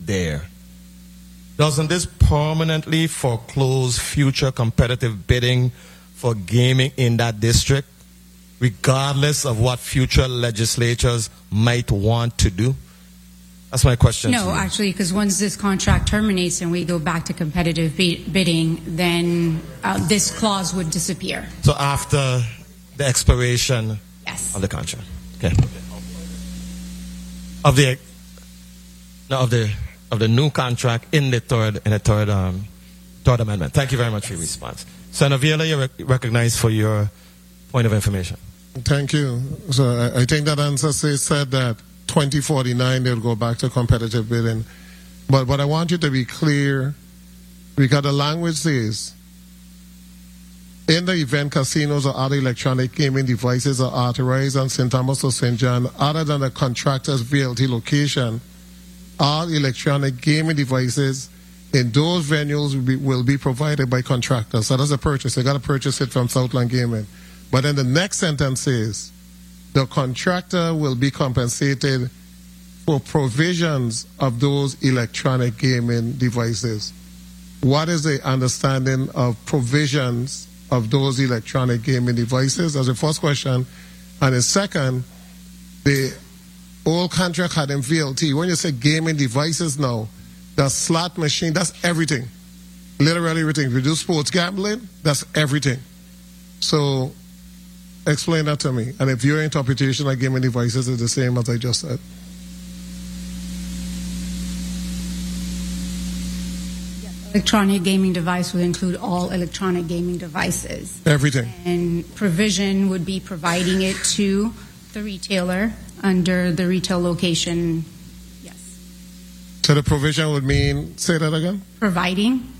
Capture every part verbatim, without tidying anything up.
there, doesn't this permanently foreclose future competitive bidding for gaming in that district, regardless of what future legislatures might want to do? That's my question. No, actually, because once this contract terminates and we go back to competitive bidding, then uh, this clause would disappear. So after the expiration yes. of the contract. Okay. Of the no, of the of the new contract in the third in the third um, third amendment. Thank you very much yes. for your response. Senator Viola, you're rec- recognized for your point of information. Thank you. So I, I think that answer said that twenty forty-nine they'll go back to competitive bidding. But what I want you to be clear, because the language says, in the event casinos or other electronic gaming devices are authorized on Saint Thomas or Saint John, other than the contractor's V L T location, all electronic gaming devices in those venues will be, will be provided by contractors. So that's a purchase. You got to purchase it from Southland Gaming. But then the next sentence says, the contractor will be compensated for provisions of those electronic gaming devices. What is the understanding of provisions of those electronic gaming devices? That's the first question. And the second, the old contract had in V L T. When you say gaming devices now, the slot machine, that's everything. Literally everything. If you do sports gambling, that's everything. So explain that to me. And if your interpretation of gaming devices is the same as I just said. Electronic gaming device would include all electronic gaming devices. Everything. And provision would be providing it to the retailer under the retail location. Yes. So the provision would mean, say that again? Providing.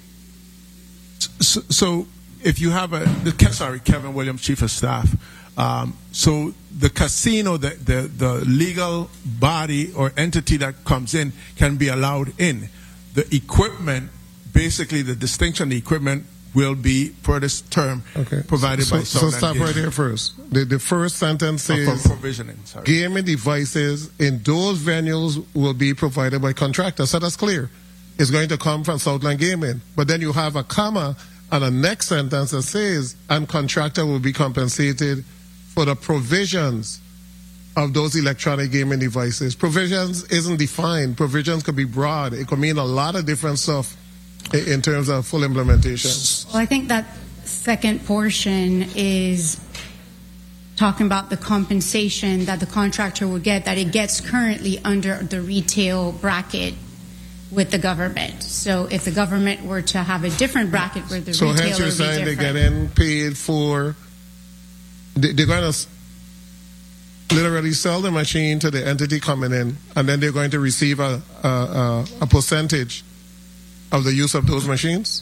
So, so if you have a, the, sorry, Kevin Williams, Chief of Staff. Um, so the casino, the, the, the legal body or entity that comes in can be allowed in. The equipment, basically the distinction, the equipment will be, per this term, okay. provided so, by So, Southland so stop Gaming. right there first. The, the first sentence says, oh, provisioning, sorry. gaming devices in those venues will be provided by contractors. So that's clear. It's going to come from Southland Gaming. But then you have a comma and a next sentence that says, and contractor will be compensated for the provisions of those electronic gaming devices. Provisions isn't defined. Provisions could be broad. It could mean a lot of different stuff in terms of full implementation. Well, I think that second portion is talking about the compensation that the contractor would get, that it gets currently under the retail bracket with the government. So if the government were to have a different bracket where the so retailer hence you're would be saying different. they're getting paid for, they're going to literally sell the machine to the entity coming in, and then they're going to receive a, a, a, a percentage of the use of those machines?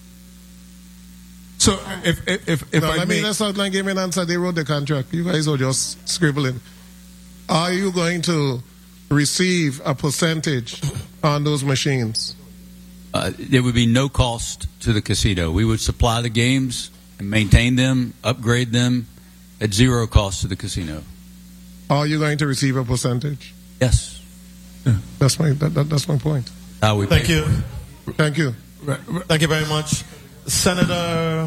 So if if if, if no, I let may, me let Southland Gaming answer. They wrote the contract. You guys are just scribbling. Are you going to receive a percentage on those machines? Uh, there would be no cost to the casino. We would supply the games and maintain them, upgrade them at zero cost to the casino. Are you going to receive a percentage? Yes. Yeah. That's my that, that, that's my point. How we Thank you. Thank you. Thank you very much. Senator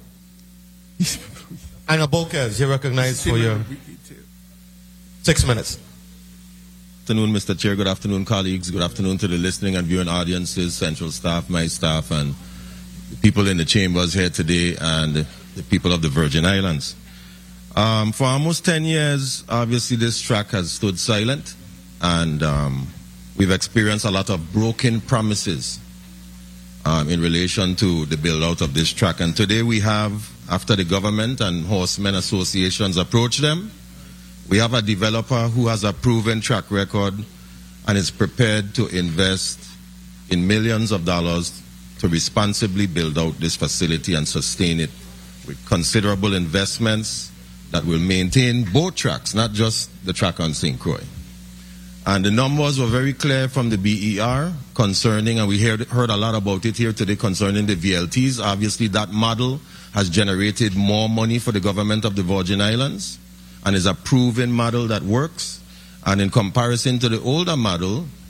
Ana Bolquez, you're recognized for your six minutes. Good afternoon, Mister Chair. Good afternoon, colleagues. Good afternoon to the listening and viewing audiences, central staff, my staff, and the people in the chambers here today, and the people of the Virgin Islands. Um, for almost ten years, obviously, this track has stood silent, and um, we've experienced a lot of broken promises um, in relation to the build-out of this track. And today we have, after the government and horsemen associations approach them, we have a developer who has a proven track record and is prepared to invest in millions of dollars to responsibly build out this facility and sustain it with considerable investments that will maintain both tracks, not just the track on Saint Croix. And the numbers were very clear from the B E R concerning, and we heard, heard a lot about it here today concerning the V L Ts. Obviously, that model has generated more money for the government of the Virgin Islands and is a proven model that works. And in comparison to the older model,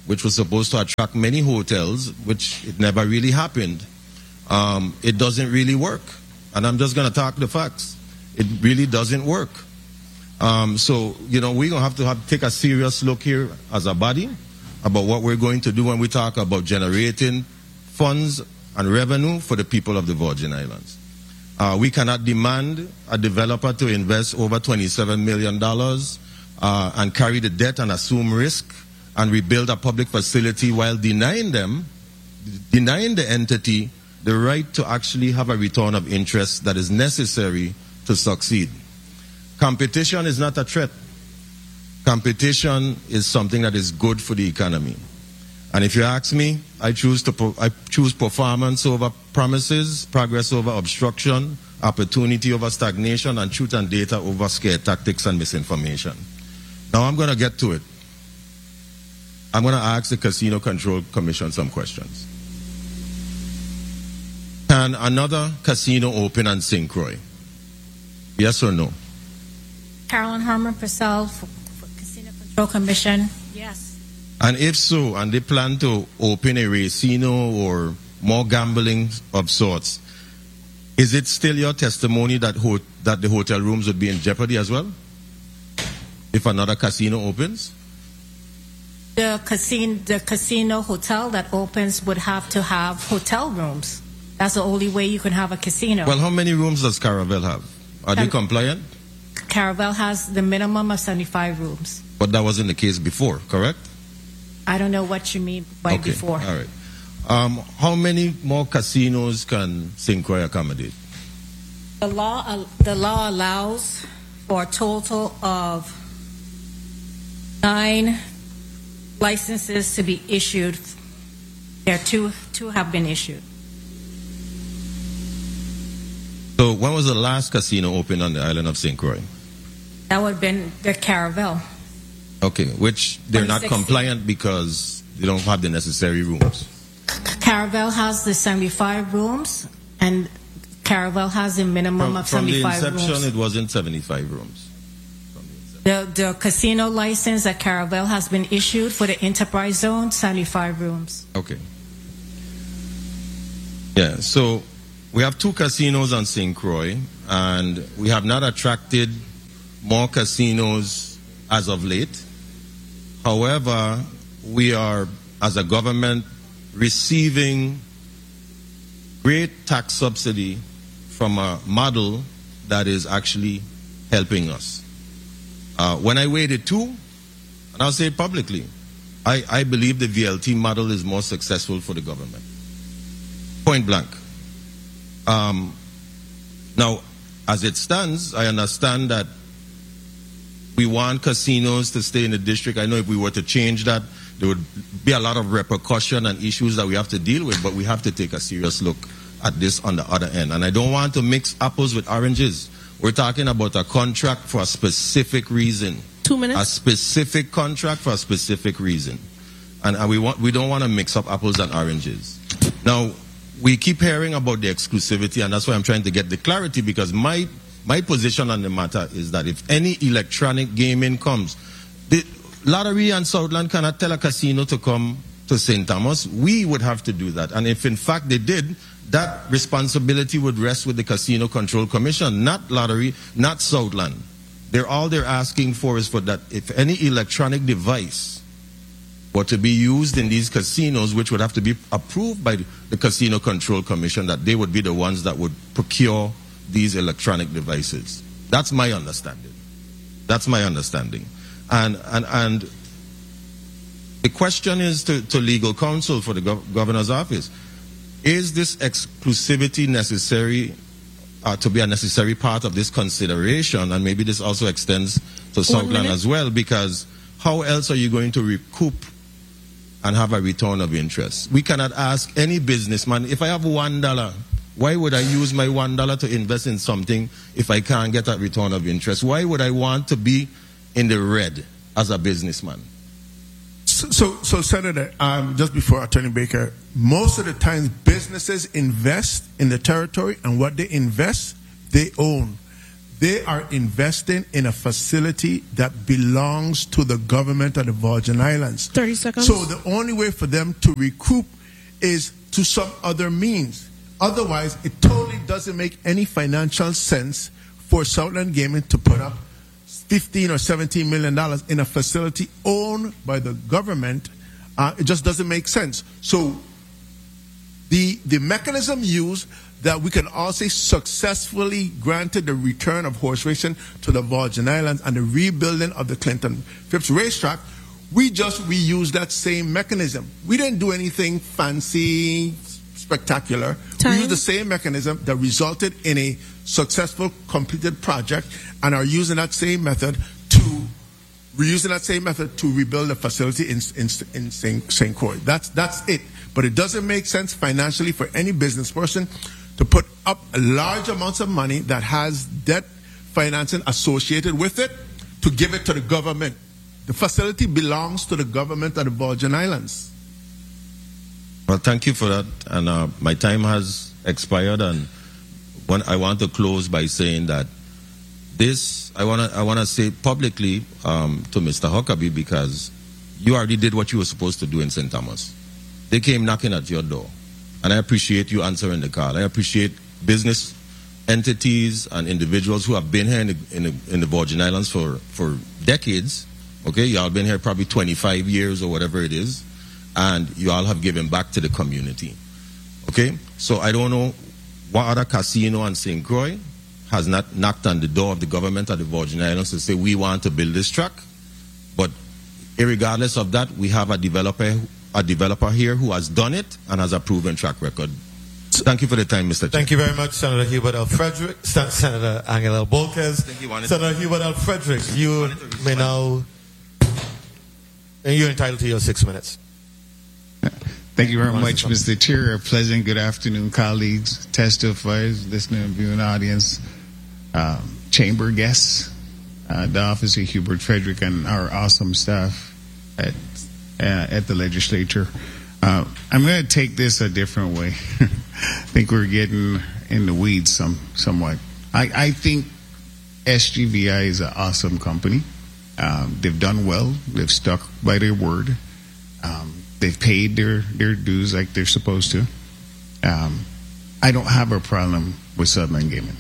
which was supposed to attract many hotels, which it never really happened, um, it doesn't really work. And I'm just going to talk the facts. It really doesn't work. Um, so, you know, we're going to have to have, take a serious look here as a body about what we're going to do when we talk about generating funds and revenue for the people of the Virgin Islands. Uh, we cannot demand a developer to invest over twenty-seven million dollars uh, and carry the debt and assume risk and rebuild a public facility while denying them, denying the entity the right to actually have a return of interest that is necessary to succeed. Competition is not a threat. Competition is something that is good for the economy. And if you ask me, I choose to I choose performance over promises, progress over obstruction, opportunity over stagnation, and truth and data over scare tactics and misinformation. Now I'm going to get to it. I'm going to ask the Casino Control Commission some questions. Can another casino open on Saint Croix? Yes or no? Carolyn Herman Purcell for, for Casino Control Commission. Yes. And if so, and they plan to open a casino or more gambling of sorts, is it still your testimony that ho that the hotel rooms would be in jeopardy as well if another casino opens? The casino, the casino hotel that opens would have to have hotel rooms. That's the only way you can have a casino. Well, how many rooms does Caravel have? Are they compliant? Caravel has the minimum of seventy-five rooms. But that wasn't the case before, correct? I don't know what you mean by okay. before. All right. Um, how many more casinos can Saint Croix accommodate? The law, uh, the law allows for a total of nine licenses to be issued. There are two, two have been issued. So when was the last casino opened on the island of Saint Croix? That would have been the Caravel. Okay, which they're not compliant because they don't have the necessary rooms. Caravel has the seventy-five rooms, and Caravel has a minimum from, of seventy-five rooms. From the inception, rooms. it wasn't seventy-five rooms. The, the casino license that Caravel has been issued for the enterprise zone, seventy-five rooms. Okay. Yeah, so we have two casinos on Saint Croix, and we have not attracted more casinos as of late. However, we are, as a government, receiving great tax subsidy from a model that is actually helping us. Uh, when I weighed it too, and I'll say it publicly, I, I believe the V L T model is more successful for the government. Point blank. Um, now, as it stands, I understand that we want casinos to stay in the district. I know if we were to change that, there would be a lot of repercussion and issues that we have to deal with, but we have to take a serious look at this on the other end. And I don't want to mix apples with oranges. We're talking about a contract for a specific reason. Two minutes. A specific contract for a specific reason. And, and we, want, we don't want to mix up apples and oranges. Now, we keep hearing about the exclusivity, and that's why I'm trying to get the clarity, because my my position on the matter is that if any electronic gaming comes, the Lottery and Southland cannot tell a casino to come to Saint Thomas. We would have to do that. And if in fact they did, that responsibility would rest with the Casino Control Commission, not Lottery, not Southland. They're all they're asking for is for that if any electronic device were to be used in these casinos, which would have to be approved by the Casino Control Commission, that they would be the ones that would procure these electronic devices. That's my understanding. That's my understanding. And and and the question is to, to legal counsel for the gov governor's office. Is this exclusivity necessary uh, to be a necessary part of this consideration? And maybe this also extends to Southland as well, because how else are you going to recoup and have a return of interest? We cannot ask any businessman, if I have one dollar, why would I use my one dollar to invest in something if I can't get a return of interest? Why would I want to be in the red as a businessman? So, so, so Senator, um, just before Attorney Baker, most of the times businesses invest in the territory, and what they invest, they own. They are investing in a facility that belongs to the government of the Virgin Islands. thirty seconds. So the only way for them to recoup is to some other means. Otherwise, it totally doesn't make any financial sense for Southland Gaming to put up fifteen or seventeen million dollars in a facility owned by the government. Uh, it just doesn't make sense. So the the mechanism used that we can all say successfully granted the return of horse racing to the Virgin Islands and the rebuilding of the Clinton Phipps racetrack, we just reused that same mechanism. We didn't do anything fancy, spectacular. Time. We used the same mechanism that resulted in a successful completed project and are using that same method to we're using that same method to rebuild a facility in in, in Saint Croix. That's that's it. But it doesn't make sense financially for any business person to put up large amounts of money that has debt financing associated with it to give it to the government. The facility belongs to the government of the Virgin Islands. Well, thank you for that. And uh, my time has expired, and one, I want to close by saying that this, I want to I want to say publicly um, to Mister Huckabee, because you already did what you were supposed to do in Saint Thomas. They came knocking at your door, and I appreciate you answering the call. I appreciate business entities and individuals who have been here in the, in the, in the Virgin Islands for, for decades. Okay, y'all been here probably twenty-five years or whatever it is, and you all have given back to the community. Okay, so I don't know what other casino on Saint Croix has not knocked on the door of the government of the Virgin Islands to say we want to build this track, but irregardless of that, we have a developer a developer here who has done it and has a proven track record. Thank you for the time, Mister Chair. Thank you very much, Senator Hubert L. Frederick, Sen- Senator Angela Bolkes. Senator Hubert L. Frederick, you may now, and you're entitled to your six minutes. Thank you very much, Mister Chair. A pleasant good afternoon, colleagues, testifiers, listening and viewing audience, um, chamber guests, uh, the Office of Hubert Frederick, and our awesome staff at uh, at the legislature. Uh, I'm going to take this a different way. I think we're getting in the weeds some somewhat. I, I think S G V I is an awesome company. Um, they've done well. They've stuck by their word. Um, they've paid their, their dues like they're supposed to. Um, I don't have a problem with Southland Gaming.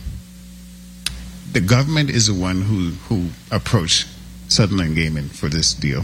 The government is the one who, who approached Southland Gaming for this deal.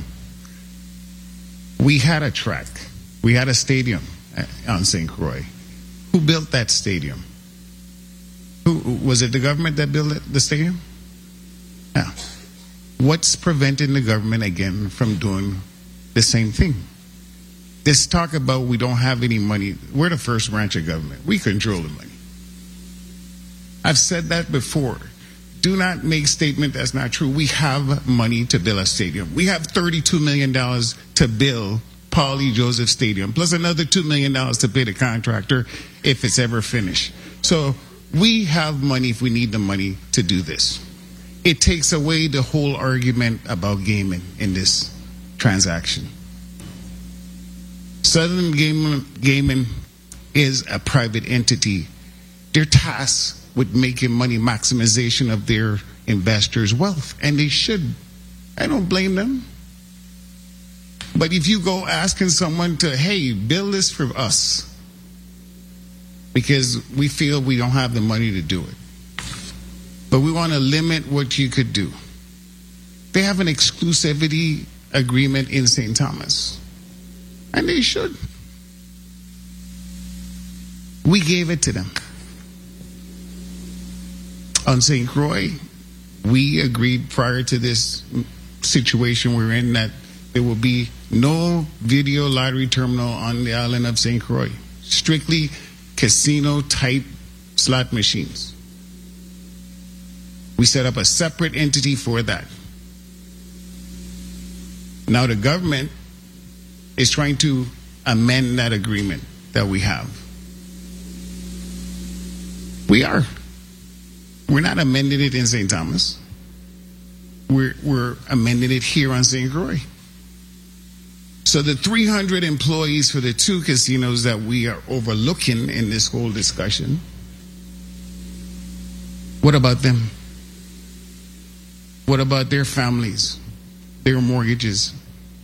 We had a track. We had a stadium on Saint Croix. Who built that stadium? Who was it? The government that built it, the stadium? Yeah. What's preventing the government again from doing the same thing? This talk about we don't have any money. We're the first branch of government. We control the money. I've said that before. Do not make statement that's not true. We have money to build a stadium. We have thirty-two million dollars to build Paul E. Joseph Stadium, plus another two million dollars to pay the contractor if it's ever finished. So we have money if we need the money to do this. It takes away the whole argument about gaming in this transaction. Southern Gaming, Gaming is a private entity. They're tasked with making money, maximization of their investors' wealth, and they should. I don't blame them. But if you go asking someone to, hey, build this for us, because we feel we don't have the money to do it, but we want to limit what you could do. They have an exclusivity agreement in Saint Thomas, and they should. We gave it to them. On Saint Croix, we agreed prior to this situation we're in that there will be no video lottery terminal on the island of Saint Croix. Strictly casino-type slot machines. We set up a separate entity for that. Now the government is trying to amend that agreement that we have. We are. We're not amending it in Saint Thomas. We're, we're amending it here on Saint Croix. So the three hundred employees for the two casinos that we are overlooking in this whole discussion, what about them? What about their families, their mortgages?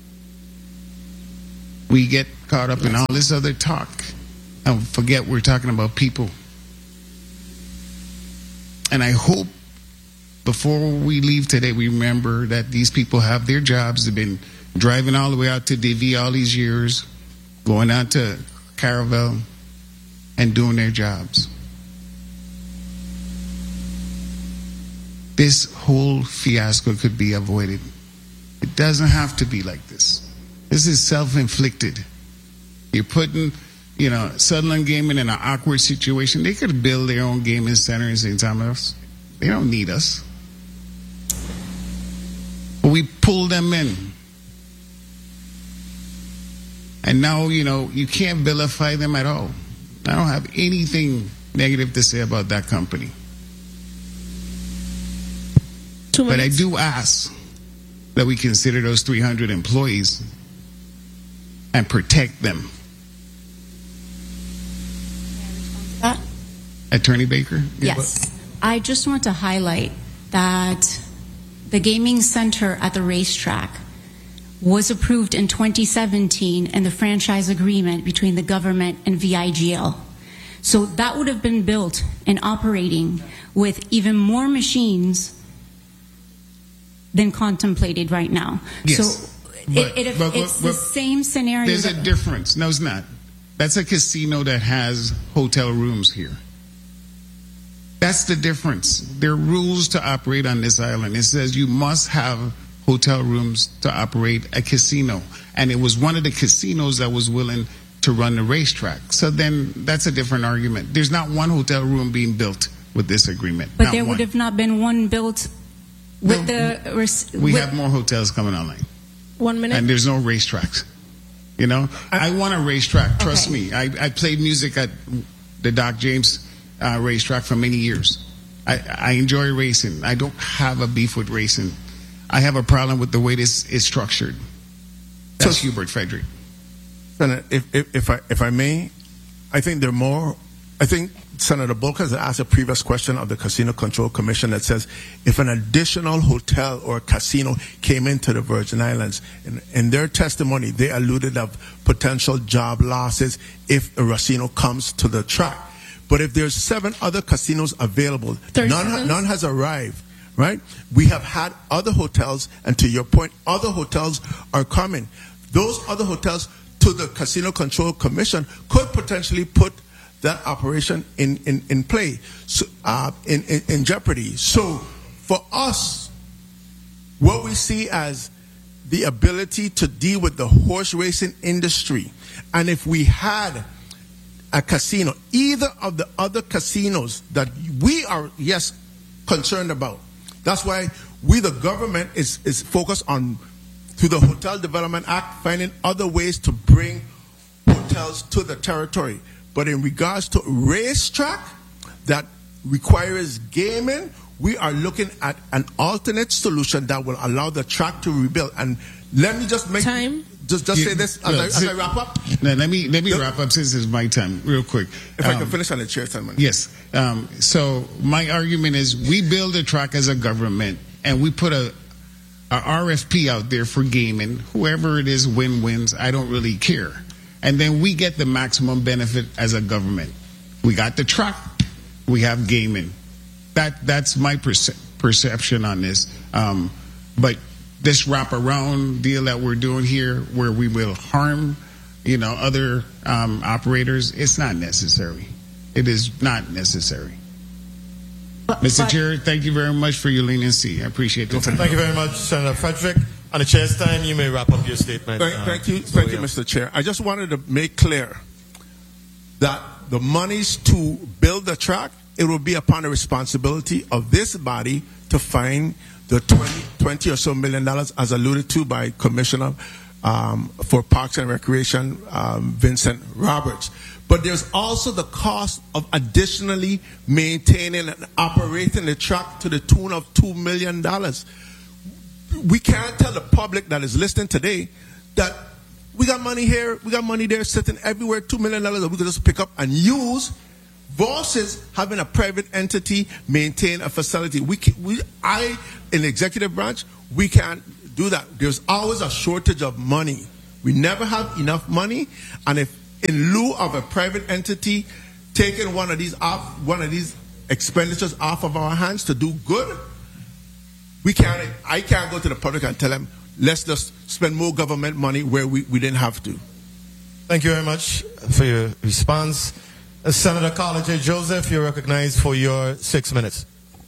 We get caught up in all this other talk and forget we're talking about people. And I hope before we leave today, we remember that these people have their jobs. They've been driving all the way out to D V all these years, going out to Caravel and doing their jobs. This whole fiasco could be avoided. It doesn't have to be like this. This is self-inflicted. You're putting, you know, Sutherland Gaming in an awkward situation. They could build their own gaming center in Saint Thomas. They don't need us. But we pulled them in. And now, you know, you can't vilify them at all. I don't have anything negative to say about that company. Two but minutes. I do ask that we consider those three hundred employees and protect them. That? Attorney Baker? Yes. I just want to highlight that the gaming center at the racetrack was approved in twenty seventeen in the franchise agreement between the government and V I G L. So that would have been built and operating with even more machines than contemplated right now. Yes. So But- it, it, but- it's but- the same scenario. There's a that- difference. No, it's not. That's a casino that has hotel rooms here. That's the difference. There are rules to operate on this island. It says you must have hotel rooms to operate a casino. And it was one of the casinos that was willing to run the racetrack. So then that's a different argument. There's not one hotel room being built with this agreement. But Not there one. would have not been one built with No, the. res- We with- have more hotels coming online. One minute. And there's no racetracks. You know, I want a racetrack. Trust Okay. me. I, I played music at the Doc James uh, racetrack for many years. I, I enjoy racing. I don't have a beef with racing. I have a problem with the way this is structured. That's So- Hubert Frederick. Senator, if, if, if I if I may, I think there are more. I think Senator Bulk has asked a previous question of the Casino Control Commission that says if an additional hotel or casino came into the Virgin Islands, in, in their testimony they alluded of potential job losses if a casino comes to the track. But if there's seven other casinos available, thirty none, seconds. none has arrived, right? We have had other hotels, and to your point, other hotels are coming. Those other hotels, to the Casino Control Commission, could potentially put that operation in, in, in play, so, uh, in, in, in jeopardy. So for us, what we see as the ability to deal with the horse racing industry, and if we had a casino, either of the other casinos that we are, yes, concerned about. That's why we, the government, is, is focused on, through the Hotel Development Act, finding other ways to bring hotels to the territory. But in regards to racetrack that requires gaming, we are looking at an alternate solution that will allow the track to rebuild. And let me just make Time. just just Yeah, say this as, well, I, as I wrap up. Now, let me let me Yep. wrap up since it's my time, real quick. If I Um, can finish on the chair, ten minutes. Yes. Um, so my argument is we build a track as a government and we put a, a R F P out there for gaming. Whoever it is win wins. I don't really care. And then we get the maximum benefit as a government. We got the track. We have gaming. That that's my perce- perception on this. Um, but this wraparound deal that we're doing here, where we will harm, you know, other um, operators, it's not necessary. It is not necessary. But- Mister but- Chair, thank you very much for your leniency. I appreciate the time. Thank you very much, Senator Frederick. On the chair's time, you may wrap up your statement. Thank, uh, thank you, so thank you, yeah. Mister Chair. I just wanted to make clear that the monies to build the track, it will be upon the responsibility of this body to find the twenty, twenty or so million dollars, as alluded to by Commissioner um, for Parks and Recreation, um, Vincent Roberts. But there's also the cost of additionally maintaining and operating the track to the tune of two million dollars. We can't tell the public that is listening today that we got money here, we got money there, sitting everywhere, two million dollars that we can just pick up and use versus having a private entity maintain a facility. We, can, we, I, in the executive branch, we can't do that. There's always a shortage of money. We never have enough money, and if in lieu of a private entity taking one of these off, one of these expenditures off of our hands to do good, we can't. I can't go to the public and tell them, let's just spend more government money where we, we didn't have to. Thank you very much for your response. Uh, Senator Carla J. Joseph, you're recognized for your six minutes.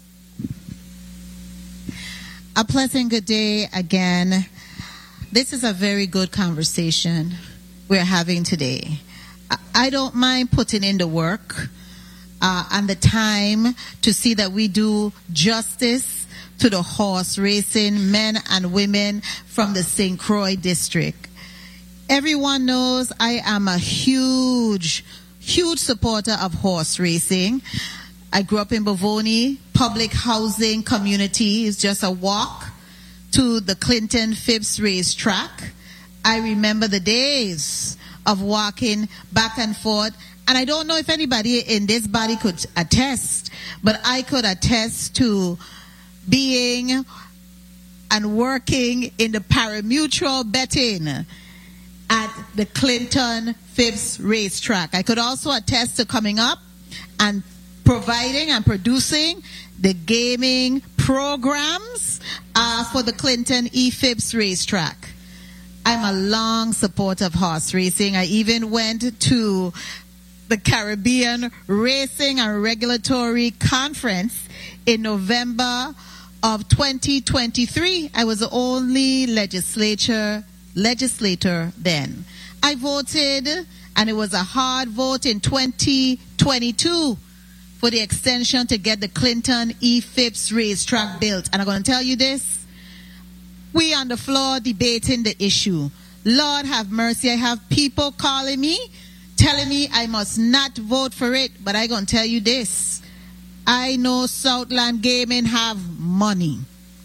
A pleasant good day again. This is a very good conversation we're having today. I don't mind putting in the work uh, and the time to see that we do justice to the horse racing men and women from the Saint Croix district. Everyone knows I am a huge, huge supporter of horse racing. I grew up in Bovoni. Public housing community is just a walk to the Clinton Phipps racetrack. I remember the days of walking back and forth. And I don't know if anybody in this body could attest, but I could attest to being and working in the parimutuel betting at the Clinton Phipps racetrack. I could also attest to coming up and providing and producing the gaming programs uh, for the Clinton E. Phipps racetrack. I'm a long supporter of horse racing. I even went to the Caribbean Racing and Regulatory Conference in November of twenty twenty-three. I was the only legislature legislator then. I voted, and it was a hard vote in twenty twenty-two for the extension to get the Clinton E. Phipps racetrack built. And I'm going to tell you this. We on the floor debating the issue. Lord have mercy. I have people calling me, telling me I must not vote for it. But I'm going to tell you this. I know Southland Gaming have money.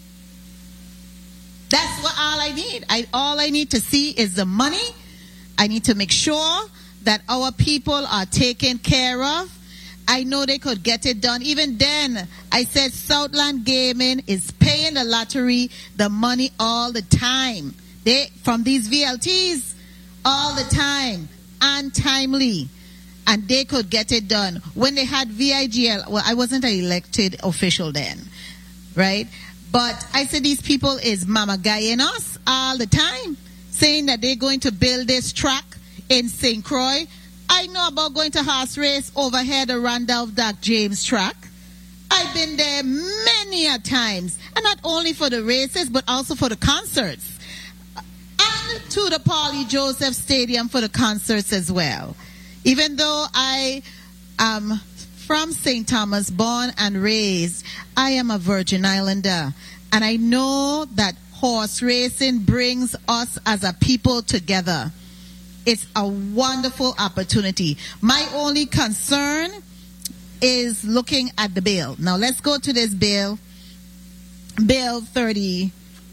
That's what all I need. I, all I need to see is the money. I need to make sure that our people are taken care of. I know they could get it done. Even then, I said Southland Gaming is paying the lottery the money all the time. They from these V L Ts all the time, untimely, and they could get it done. When they had V I G L, well, I wasn't an elected official then, right? But I said these people is mama guying us all the time, saying that they're going to build this track in Saint Croix. I know about going to horse race over here, the Randolph Doc James track. I've been there many a times, and not only for the races, but also for the concerts, and to the Paulie Joseph Stadium for the concerts as well. Even though I am from Saint Thomas, born and raised, I am a Virgin Islander, and I know that horse racing brings us as a people together. It's a wonderful opportunity. My only concern is looking at the bill. Now let's go to this bill, Bill thirty,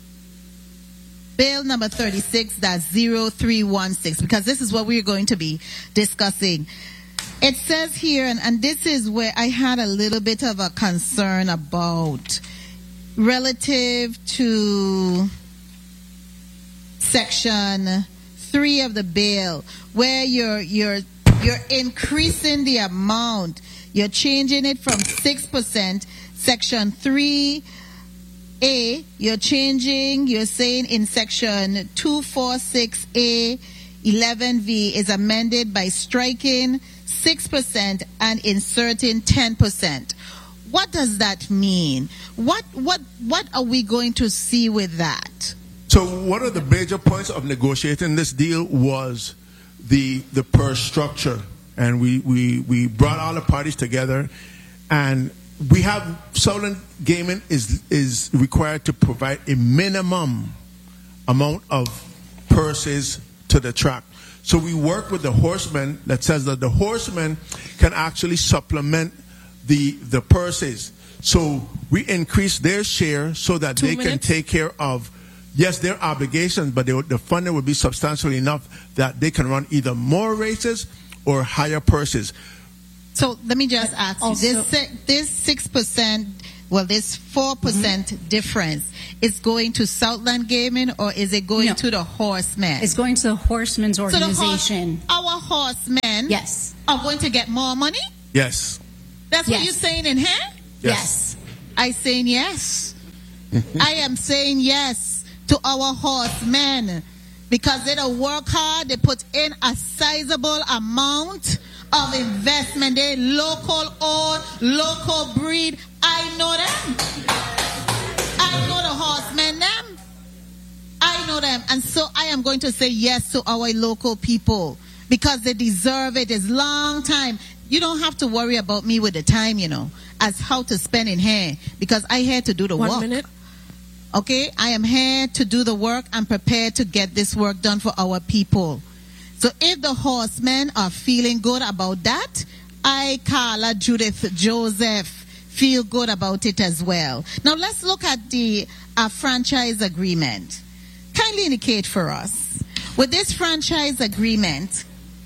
Bill number thirty-six zero three one six, because this is what we're going to be discussing. It says here, and, and this is where I had a little bit of a concern about, relative to section three of the bill, where you're you're you're increasing the amount. You're changing it from six percent. Section three A, you're changing, you're saying in section two forty-six A eleven V is amended by striking six percent and inserting ten percent. What does that mean? What what what are we going to see with that? So one of the major points of negotiating this deal was the the purse structure, and we, we, we brought all the parties together, and we have Southland Gaming is is required to provide a minimum amount of purses to the track. So we work with the horsemen that says that the horsemen can actually supplement the the purses. So we increase their share so that Two they minutes. can take care of, yes, their obligations, but they, the funding will be substantial enough that they can run either more races or higher purses. So let me just ask Also- you, this si- this six percent, well, this four percent Mm-hmm. difference is going to Southland Gaming, or is it going No. to the Horsemen? It's going to the Horsemen's So the horse- organization. our horsemen Yes. are going to get more money? Yes. That's what Yes. you're saying in here? Yes. I saying yes. I am saying yes to our horsemen because they don't work hard. They put in a sizable amount of investment. They local owned, local breed. I know them. I know the horsemen them. I know them. And so I am going to say yes to our local people because they deserve it. It's long time. You don't have to worry about me with the time, you know, as how to spend in here because I here to do the One work. minute. Okay, I am here to do the work. I'm prepared to get this work done for our people. So if the horsemen are feeling good about that, I, Carla Judith Joseph, feel good about it as well. Now let's look at the uh, franchise agreement. Kindly indicate for us, with this franchise agreement,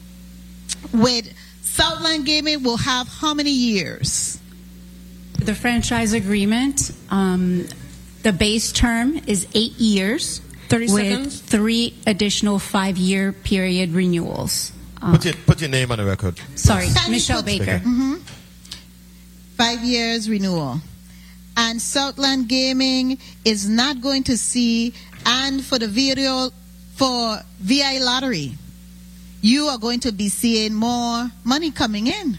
with Southland Gaming will have how many years? The franchise agreement, um, the base term is eight years. thirty with seconds. three additional five-year period renewals. Um, Put your, put your name on the record. sorry, Can you Michelle put- Baker. Mhm. Five years renewal. And Southland Gaming is not going to see, and for the video, for V I Lottery, you are going to be seeing more money coming in.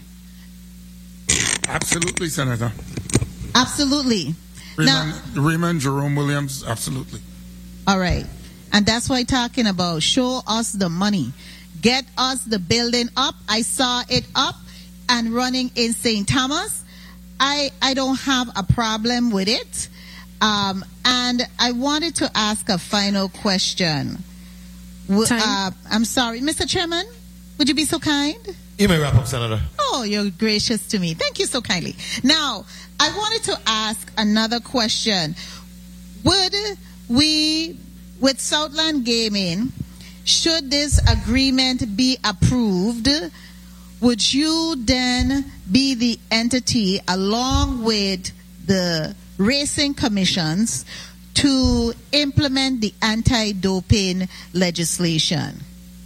Absolutely, Senator. Absolutely. Now, Raymond, Raymond Jerome Williams, absolutely. all right. And that's what I'm talking about. Show us the money. Get us the building up. I saw it up and running in Saint Thomas. I, I don't have a problem with it. Um, and I wanted to ask a final question. W- Time. Uh, I'm sorry, Mister Chairman, would you be so kind? You may wrap up, Senator. Oh, you're gracious to me. Thank you so kindly. Now, I wanted to ask another question. Would we, with Southland Gaming, should this agreement be approved, would you then be the entity along with the racing commissions to implement the anti-doping legislation?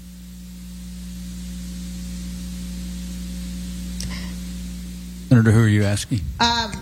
Senator, who are you asking? Um,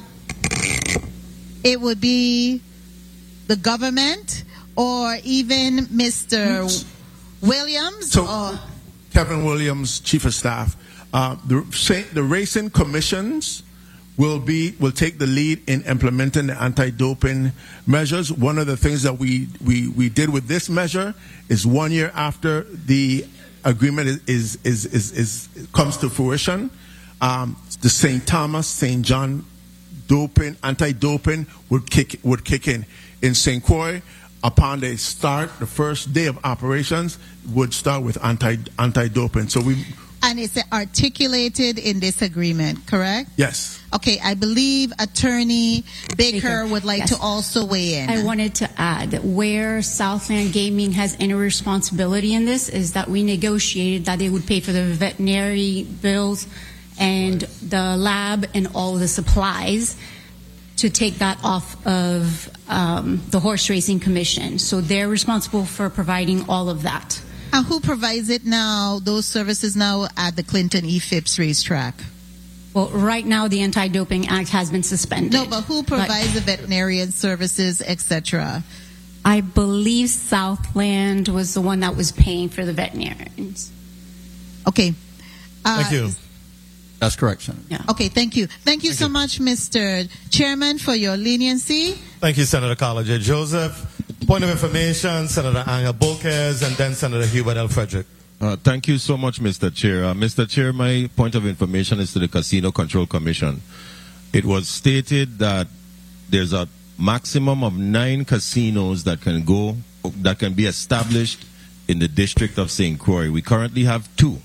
it would be the government or even Mister Williams. So, or, Kevin Williams, Chief of Staff, uh, the, say, the racing commissions will be will take the lead in implementing the anti-doping measures. One of the things that we, we, we did with this measure is one year after the agreement is is is, is, is comes to fruition, um, the Saint Thomas, Saint John doping, anti-doping would kick would kick in. In Saint Croix, upon the start, the first day of operations would start with anti anti-doping. So we and it's articulated in this agreement, correct? yes. Okay, I believe Attorney Baker, Baker, would like yes. to also weigh in. I wanted to add that where Southland Gaming has any responsibility in this is that we negotiated that they would pay for the veterinary bills and the lab and all of the supplies to take that off of um, the Horse Racing Commission. So they're responsible for providing all of that. And who provides it now, those services now at the Clinton E F I P S racetrack? Well, right now the Anti-Doping Act has been suspended. No, but who provides the veterinarian services, et cetera? I believe Southland was the one that was paying for the veterinarians. Okay. Uh, Thank you. That's correct, Senator. Yeah. Okay, thank you. Thank you Thank so you. much, Mister Chairman, for your leniency. Thank you, Senator Carla J. Joseph. Point of information, Senator Anga Bolkes, and then Senator Hubert L. Frederick. Uh, thank you so much, Mister Chair. Uh, Mister Chair, my point of information is to the Casino Control Commission. It was stated that there's a maximum of nine casinos that can go, that can be established in the District of Saint Croix. We currently have two.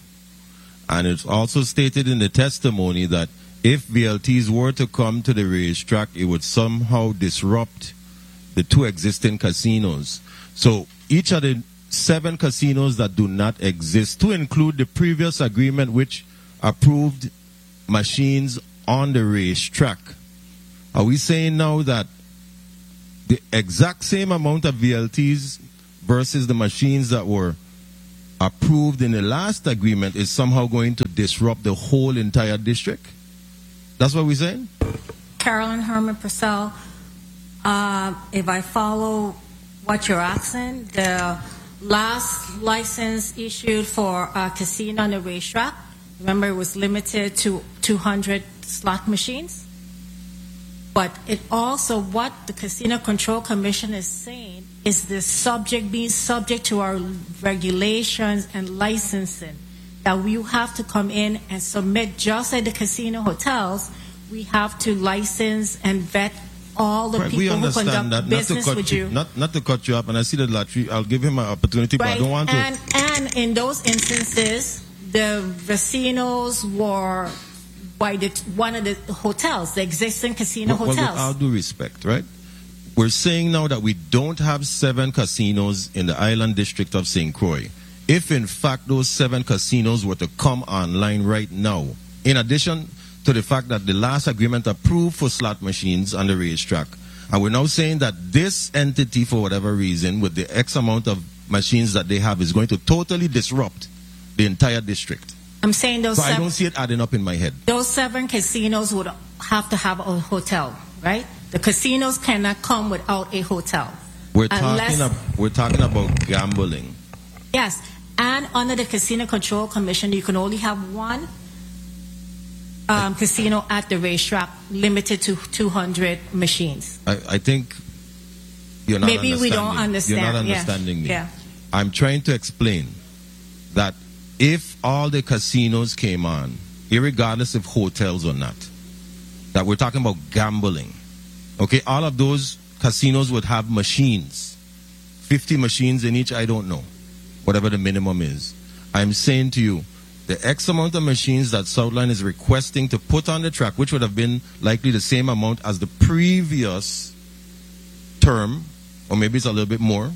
And it's also stated in the testimony that if V L Ts were to come to the racetrack, it would somehow disrupt the two existing casinos. So each of the seven casinos that do not exist, to include the previous agreement which approved machines on the racetrack, are we saying now that the exact same amount of V L Ts versus the machines that were approved in the last agreement is somehow going to disrupt the whole entire district? That's what we're saying? Carolyn Herman Purcell, uh, if I follow what you're asking, the last license issued for a casino on the racetrack, remember, it was limited to two hundred slot machines. But it also, what the Casino Control Commission is saying is the subject, being subject to our regulations and licensing, that we have to come in and submit, just like the casino hotels, we have to license and vet all the right, people we who understand conduct that. business not to cut with you, you. Not, not to cut you up, and I see the lottery, I'll give him an opportunity, Right. but I don't want to. And, and in those instances, the casinos were by the, one of the hotels, the existing casino well, hotels. Well, with all due respect, right? We're saying now that we don't have seven casinos in the island district of Saint Croix. If in fact those seven casinos were to come online right now, in addition to the fact that the last agreement approved for slot machines on the racetrack, and we're now saying that this entity, for whatever reason, with the X amount of machines that they have, is going to totally disrupt the entire district. I'm saying those So I seven, don't see it adding up in my head. those seven casinos would have to have a hotel, right? The casinos cannot come without a hotel. We're talking, Unless- ab- we're talking about gambling. Yes, and under the Casino Control Commission, you can only have one um, casino at the racetrack, limited to two hundred machines. I, I think you're not Maybe we understanding. don't understand. You're not Yeah. understanding me. Yeah. I'm trying to explain that if all the casinos came on, irregardless of hotels or not, that we're talking about gambling. Okay, all of those casinos would have machines, fifty machines in each, I don't know, whatever the minimum is. I'm saying to you, the X amount of machines that Southline is requesting to put on the track, which would have been likely the same amount as the previous term, or maybe it's a little bit more,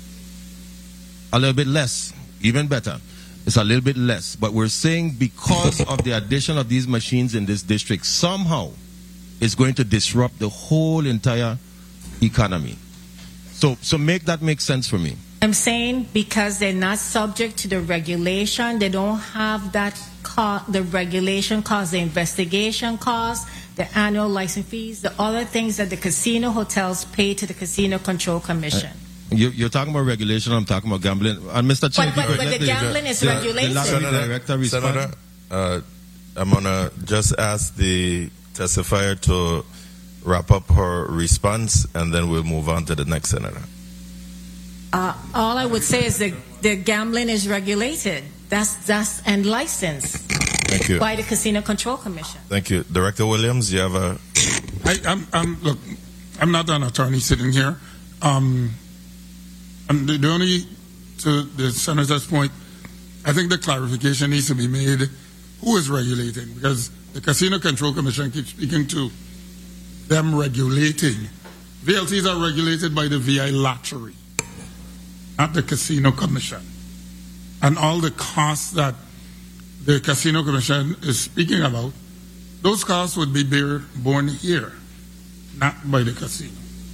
a little bit less, even better. It's a little bit less. But we're saying because of the addition of these machines in this district, somehow it's going to disrupt the whole entire economy. So, so make that make sense for me. I'm saying because they're not subject to the regulation, they don't have that co- the regulation cost, the investigation cost, the annual license fees, the other things that the casino hotels pay to the Casino Control Commission. Uh, you, you're talking about regulation, I'm talking about gambling. And Mister Chin, But- but- but let the gambling is the, regulated. The lottery Senator, director respond. Senator, uh, I'm going to just ask the testifier to wrap up her response, and then we'll move on to the next senator. Uh, all I would say is that the gambling is regulated. That's that's and licensed Thank you. by the Casino Control Commission. Thank you. Director Williams, you have a... I, I'm, I'm, look, I'm not an attorney sitting here. Um, and the, the only, to the senator's point, I think the clarification needs to be made. Who is regulating? Because the Casino Control Commission keeps speaking to them regulating. V L Ts are regulated by the V I Lottery, not the Casino Commission. And all the costs that the Casino Commission is speaking about, those costs would be bear, borne here, not by the casino.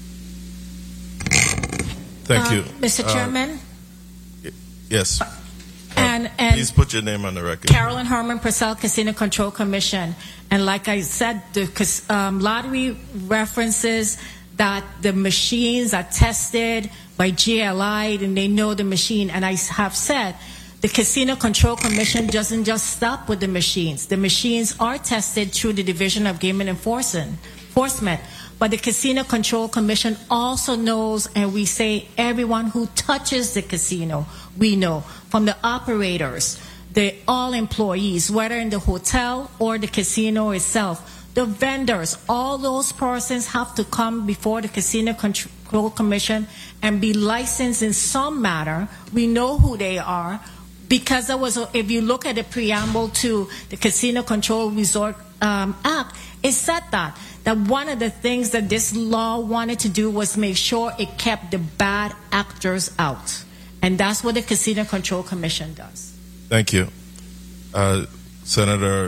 Thank Uh, you. Mister Uh, Chairman, yes. and and Please put your name on the record. Carolyn Herman Purcell, Casino Control Commission. And like I said, the cas- um, lottery references that the machines are tested by G L I and they know the machine. And I have said the Casino Control Commission doesn't just stop with the machines. The machines are tested through the Division of Game and Enforcement. Enforcement. But the Casino Control Commission also knows, and we say everyone who touches the casino, we know, from the operators, the all employees, whether in the hotel or the casino itself, the vendors, all those persons have to come before the Casino Control Commission and be licensed in some manner. We know who they are because there was, a, if you look at the preamble to the Casino Control Resort um, Act, it said that. That one of the things that this law wanted to do was make sure it kept the bad actors out. And that's what the Casino Control Commission does. Thank you. Uh, Senator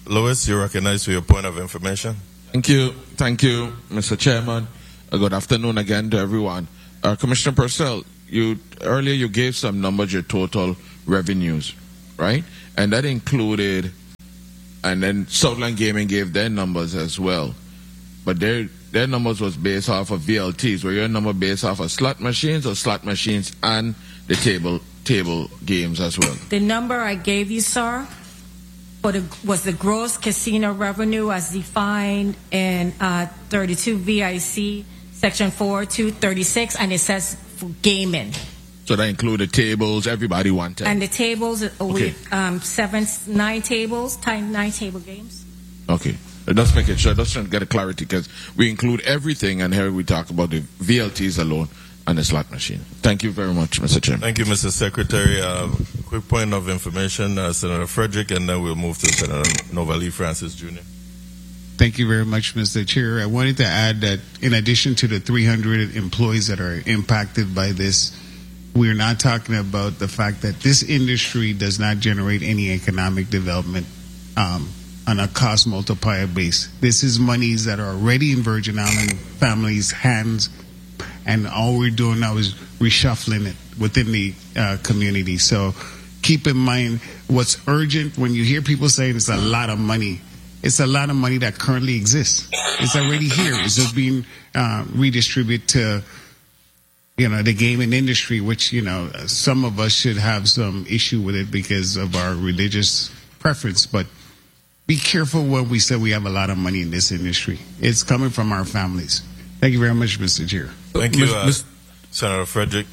Lewis, you're recognized for your point of information. Thank you. Thank you, Mister Chairman. Uh, good afternoon again to everyone. Uh, Commissioner Purcell, you, earlier you gave some numbers, your total revenues, right? And that included, and then Southland Gaming gave their numbers as well. But their their numbers was based off of V L Ts. Were your number based off of slot machines or slot machines and the table table games as well? The number I gave you, sir, for the, was the gross casino revenue as defined in uh, thirty-two V I C section four two thirty-six, and it says for gaming. So that included tables, everybody wanted. And the tables, uh, Okay. we um, seven, nine tables, time, nine table games. Okay. Let's make it sure. Let's try to get a clarity because we include everything, and here we talk about the V L Ts alone and the slot machine. Thank you very much, Mister Chairman. Thank you, Mister Secretary. Uh, quick point of information, uh, Senator Frederick, and then we'll move to Senator Novali Francis Junior Thank you very much, Mister Chair. I wanted to add that in addition to the three hundred employees that are impacted by this, we're not talking about the fact that this industry does not generate any economic development um, on a cost multiplier base. This is monies that are already in Virgin Island families' hands, and all we're doing now is reshuffling it within the uh, community. So keep in mind what's urgent when you hear people saying it's a lot of money. It's a lot of money that currently exists. It's already here. It's just being uh, redistributed to, you know, the gaming industry, which, you know, some of us should have some issue with it because of our religious preference. But be careful when we say we have a lot of money in this industry. It's coming from our families. Thank you very much, Mister Chair. Thank you, uh, Senator Frederick.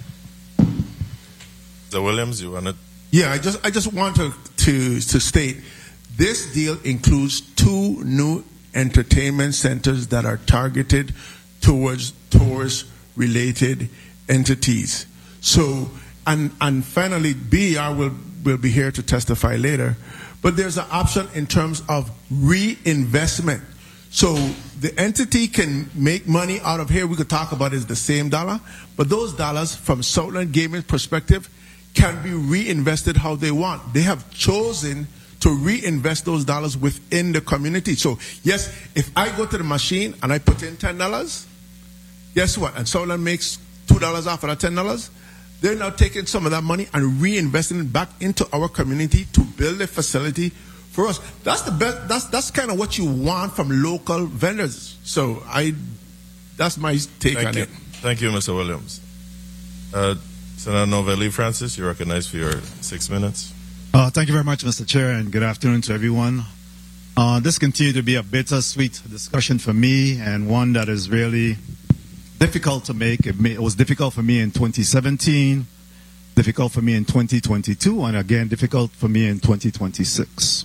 Mister Williams, you want to? Yeah, I just I just want to, to to state this deal includes two new entertainment centers that are targeted towards tourist related entities. So and and finally B E R will will be here to testify later. But there's an option in terms of reinvestment. So the entity can make money out of here. We could talk about it as the same dollar, but those dollars from Southland Gaming's perspective can be reinvested how they want. They have chosen to reinvest those dollars within the community. So yes, if I go to the machine and I put in ten dollars, guess what? And Southland makes two dollars off of that ten dollars. They're now taking some of that money and reinvesting it back into our community to build a facility for us. That's the best. That's that's kind of what you want from local vendors. So I, that's my take Thank on you. it. Thank you, Mister Williams. Uh, Senator Novelli Francis, you're recognized for your six minutes. Uh, thank you very much, Mister Chair, and good afternoon to everyone. Uh, this continued to be a bittersweet discussion for me, and one that is really difficult to make. It, may, it was difficult for me in twenty seventeen, difficult for me in twenty twenty-two, and again, difficult for me in twenty twenty-six.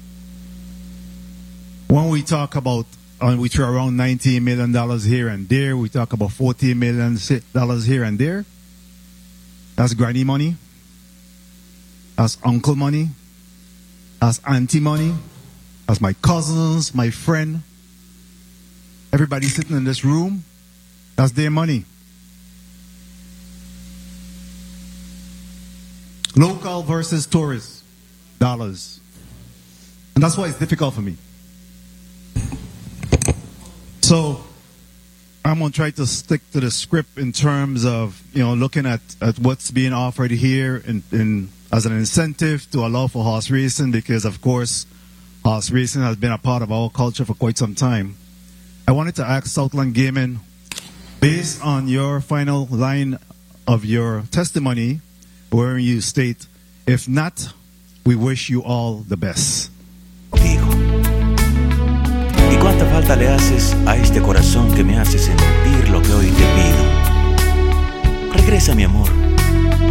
When we talk about, uh, we throw around nineteen million dollars here and there, we talk about fourteen million dollars here and there. That's granny money. That's uncle money. That's auntie money. That's my cousins, my friend. Everybody sitting in this room, that's their money. Local versus tourist dollars. And that's why it's difficult for me. So I'm going to try to stick to the script in terms of, you know, looking at, at what's being offered here in, in, as an incentive to allow for horse racing, because, of course, horse racing has been a part of our culture for quite some time. I wanted to ask Southland Gaming, based on your final line of your testimony, where you state, if not, we wish you all the best. ¿Y cuánta falta le haces a este corazón que me hace sentir lo que hoy te pido? Regresa, mi amor.